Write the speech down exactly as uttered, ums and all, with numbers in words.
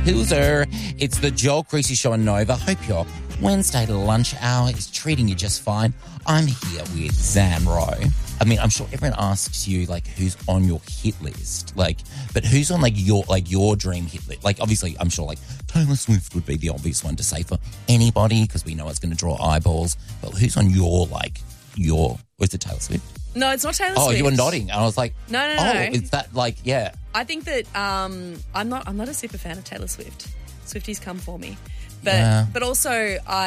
Hooser. It's the Joel Creasy Show on Nova. Hope your Wednesday lunch hour is treating you just fine. I'm here with Zan Rowe. I mean, I'm sure everyone asks you, like, who's on your hit list. Like, but who's on, like, your like your dream hit list? Like, obviously, I'm sure, like, Taylor Swift would be the obvious one to say for anybody because we know it's going to draw eyeballs. But who's on your, like, your... Was it Taylor Swift? No, it's not Taylor oh, Swift. Oh, you were nodding. And I was like... No, no, oh, no. is that, like, yeah. I think that um, I'm not I'm not a super fan of Taylor Swift. Swifties come for me. But Yeah. but also I